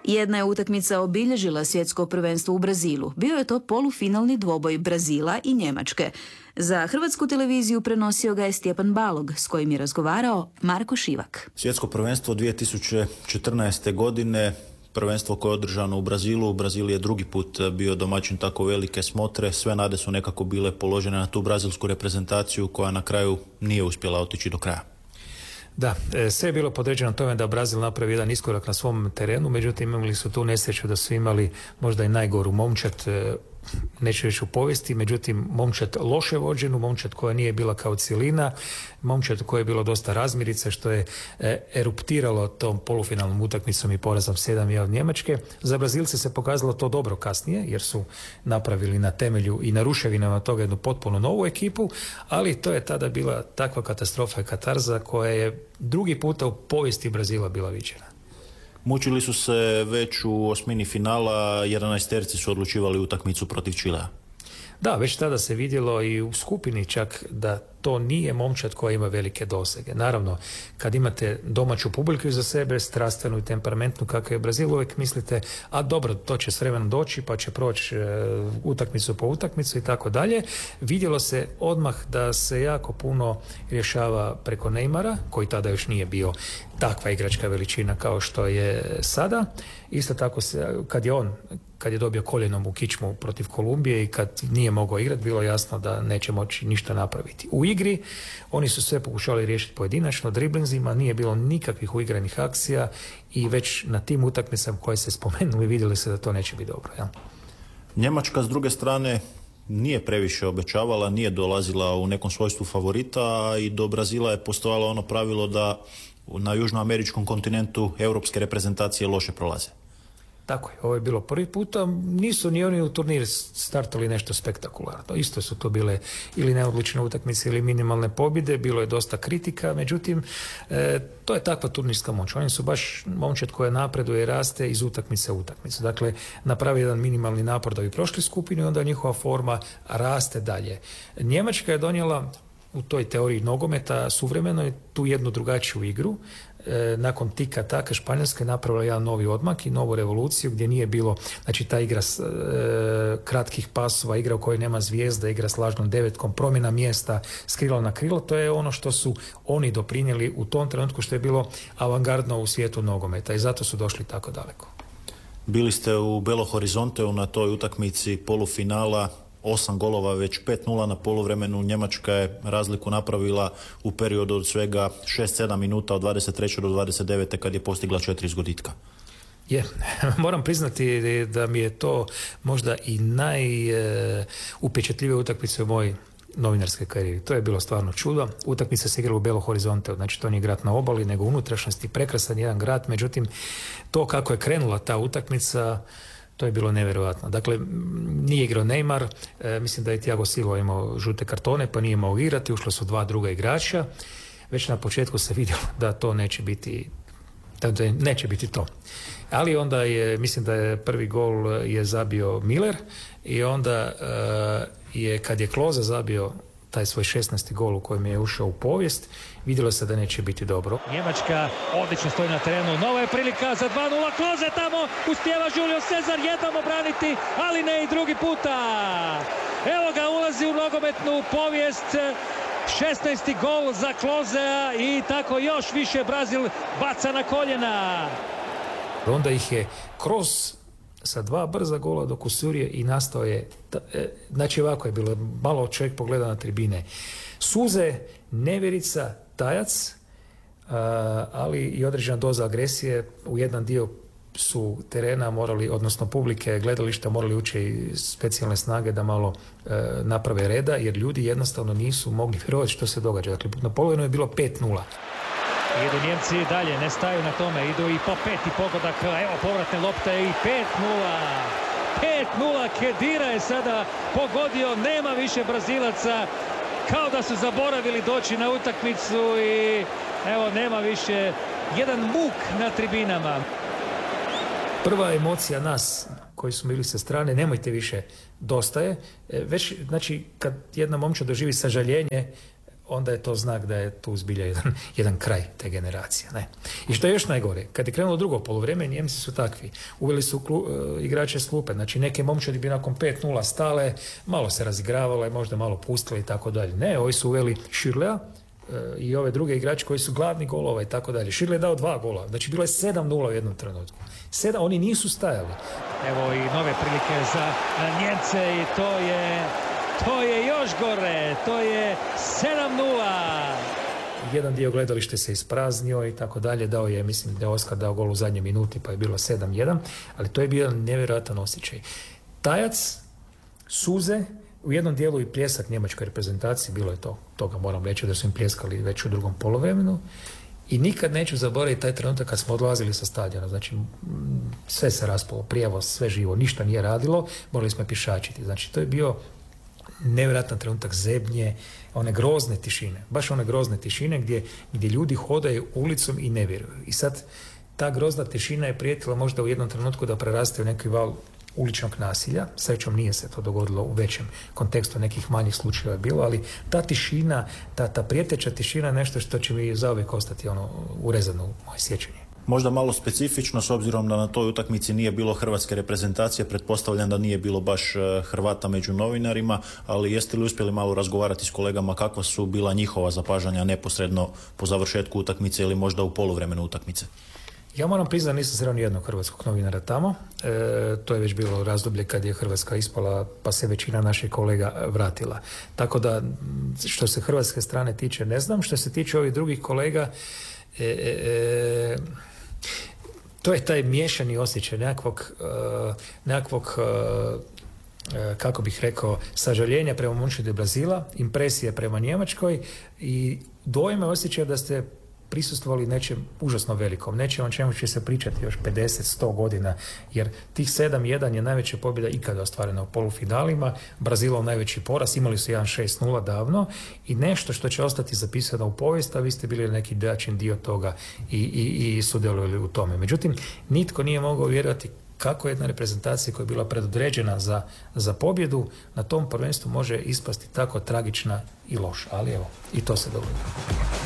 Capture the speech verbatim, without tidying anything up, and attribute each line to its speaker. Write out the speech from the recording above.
Speaker 1: Jedna je utakmica obilježila svjetsko prvenstvo u Brazilu. Bio je to polufinalni dvoboj Brazila i Njemačke. Za Hrvatsku televiziju prenosio ga je Stjepan Balog, s kojim je razgovarao Marko Šivak.
Speaker 2: Svjetsko prvenstvo dvije tisuće četrnaeste. godine, prvenstvo koje je održano u Brazilu. Brazil je drugi put bio domaćin tako velike smotre. Sve nade su nekako bile položene na tu brazilsku reprezentaciju koja na kraju nije uspjela otići do kraja.
Speaker 3: Da, sve je bilo podređeno tome da Brazil napravi jedan iskorak na svom terenu, međutim imali su tu nesreću da su imali možda i najgoru momčad, neću reći u povijesti, međutim momčad loše vođenu, momčad koja nije bila kao cjelina, momčad koja je bilo dosta razmirica, što je eruptiralo tom polufinalnom utakmicom i porazom sedam jedan od Njemačke. Za Brazilce se pokazalo to dobro kasnije, jer su napravili na temelju i na ruševinama toga jednu potpuno novu ekipu, ali to je tada bila takva katastrofa i katarza koja je drugi puta u povijesti Brazila bila viđena.
Speaker 2: Mučili su se već u osmini finala, jedanaesterci su odlučivali utakmicu protiv Čilea.
Speaker 3: Da, već tada se vidjelo i u skupini čak da to nije momčad koja ima velike dosege. Naravno, kad imate domaću publiku iza sebe, strastvenu i temperamentnu kakav je Brazil, uvijek mislite, a dobro, to će s vremenom doći, pa će proći e, utakmicu po utakmicu i tako dalje. Vidjelo se odmah da se jako puno rješava preko Neymara, koji tada još nije bio takva igračka veličina kao što je sada. Isto tako se, kad je on kad je dobio koljenom u kičmu protiv Kolumbije i kad nije mogao igrati, bilo jasno da neće moći ništa napraviti. U igri oni su sve pokušali riješiti pojedinačno, driblinzima, nije bilo nikakvih uigranih akcija i već na tim utakmicama koje se spomenuli vidjeli se da to neće biti dobro. Ja?
Speaker 2: Njemačka s druge strane nije previše obećavala, nije dolazila u nekom svojstvu favorita i do Brazila je postojalo ono pravilo da na južnoameričkom kontinentu europske reprezentacije loše prolaze.
Speaker 3: Tako je, ovo je bilo prvi puta, nisu ni oni u turnir startali nešto spektakularno. Isto su to bile ili neodlučne utakmice ili minimalne pobjede, bilo je dosta kritika, međutim, e, to je takva turnirska moć. Oni su baš momčad koja napreduje i raste iz utakmice u utakmicu. Dakle, napravi jedan minimalni napor da bi prošli skupinu i onda njihova forma raste dalje. Njemačka je donijela u toj teoriji nogometa suvremenoj tu jednu drugačiju igru. E, nakon tika taka Španjolska je napravila jedan novi odmak i novu revoluciju gdje nije bilo, znači ta igra s, e, kratkih pasova, igra u kojoj nema zvijezda, igra s lažnom devetkom, promjena mjesta s krila na krilo, to je ono što su oni doprinijeli u tom trenutku što je bilo avangardno u svijetu nogometa i zato su došli tako daleko.
Speaker 2: Bili ste u Belo Horizonteu na toj utakmici polufinala, osam golova, već pet nula na poluvremenu. Njemačka je razliku napravila u periodu od svega šest sedam minuta od dvadeset treće do dvadeset devete kad je postigla četiri zgoditka.
Speaker 3: Je, moram priznati da mi je to možda i najupečatljivija utakmica u mojoj novinarske karijeri. To je bilo stvarno čudo. Utakmica se igrala u Belo Horizonteu, znači to nije grad na obali, nego unutrašnjosti, prekrasan jedan grad, međutim to kako je krenula ta utakmica, to je bilo nevjerojatno. Dakle, nije igrao Neymar, e, mislim da je Thiago Silva imao žute kartone, pa nije mogao igrati, ušla su dva druga igrača. Već na početku se vidjelo da to neće biti, da neće biti to. Ali onda je, mislim da je prvi gol je zabio Miller i onda e, je, kad je Klose zabio taj svoj šesnaesti gol u kojem je ušao u povijest, vidjelo se da neće biti dobro.
Speaker 4: Njemačka odlično stoji na terenu, nova je prilika za dva nula, Klose tamo, uspijeva Julio Cesar jednom obraniti, ali ne i drugi puta. Evo ga, ulazi u nogometnu povijest, šesnaesti gol za Klosea i tako još više Brazil baca na koljena.
Speaker 3: Onda ih je kroz sa dva brza gola do kusurije i nastao je, znači ovako je bilo, malo čovjek pogleda na tribine. Suze, nevjerica, tajac, ali i određena doza agresije. U jedan dio su terena morali, odnosno publike, gledališta morali ući i specijalne snage da malo naprave reda, jer ljudi jednostavno nisu mogli vjerovati što se događa. Dakle, na polovinu je bilo pet nula.
Speaker 4: Idu Njemci dalje, ne staju na tome, idu i po peti pogodak, evo povratne lopte i pet nula. pet nula, Kedira je sada pogodio, nema više Brazilaca, kao da su zaboravili doći na utakmicu i evo nema više, jedan muk na tribinama.
Speaker 3: Prva emocija nas koji smo bili sa strane, nemojte više, dosta je. Već, znači, kad jedna momčad doživi sažaljenje, onda je to znak da je tu zbilja jedan, jedan kraj te generacije. Ne? I što je još najgore, kad je krenulo drugo poluvrijeme, Nijemci su takvi. Uveli su klu, uh, igrače s klupe, znači neke momčadi bi nakon pet nula stale, malo se razigravale, možda malo pustili i tako dalje. Ne, ovi su uveli Schürrlea uh, i ove druge igrače koji su glavni golova i tako dalje. Schürrle je dao dva gola, znači bilo je sedam nula u jednom trenutku. Sedam, oni nisu stajali.
Speaker 4: Evo i nove prilike za Njemce i to je To je još gore, to je sedam nula.
Speaker 3: Jedan dio gledalište se ispraznio i tako dalje, dao je, mislim da je Oskar dao gol u zadnjoj minuti pa je bilo sedam jedan, ali to je bio nevjerojatan osjećaj. Tajac, suze, u jednom dijelu i pljesak njemačkoj reprezentaciji, bilo je to, toga moram reći da su im pljeskali već u drugom poluvremenu. I nikad neću zaboraviti taj trenutak kad smo odlazili sa stadiona. Znači, sve se raspalo, prijevoz, sve živo, ništa nije radilo, morali smo pješačiti. Znači, to je bio nevjerojatan trenutak zebnje, one grozne tišine, baš one grozne tišine gdje, gdje ljudi hodaju ulicom i ne vjeruju. I sad ta grozna tišina je prijetila možda u jednom trenutku da preraste u neki val uličnog nasilja. Srećom nije se to dogodilo u većem kontekstu, nekih manjih slučajeva je bilo, ali ta tišina, ta, ta prijeteća tišina je nešto što će mi zauvijek ostati ono urezano u moje sjećanje.
Speaker 2: Možda malo specifično, s obzirom da na toj utakmici nije bilo hrvatske reprezentacije, pretpostavljam da nije bilo baš Hrvata među novinarima, ali jeste li uspjeli malo razgovarati s kolegama kakva su bila njihova zapažanja neposredno po završetku utakmice ili možda u poluvremenu utakmice?
Speaker 3: Ja moram priznati da nisam sreo ni jednog hrvatskog novinara tamo. E, to je već bilo razdoblje kad je Hrvatska ispala, pa se većina naših kolega vratila. Tako da, što se hrvatske strane tiče, ne znam. Što se tiče ovih drugih kolega, e, e, to je taj miješani osjećaj nekakvog, uh, nekakvog uh, uh, kako bih rekao, sažaljenja prema momčadi Brazila, impresije prema Njemačkoj i dojme osjećaja da ste prisustvovali nečem užasno velikom, nečem o čemu će se pričati još pedeset sto godina, jer tih sedam jedan je najveća pobjeda ikada ostvarena u polufinalima, Brazilov najveći poraz, imali su jedan šest nula davno i nešto što će ostati zapisano u povijest, a vi ste bili neki dačin dio toga i, i, i sudjelovali u tome. Međutim, nitko nije mogao vjerovati kako jedna reprezentacija koja je bila predodređena za, za pobjedu na tom prvenstvu može ispasti tako tragična i loša. Ali evo, i to se dogodilo.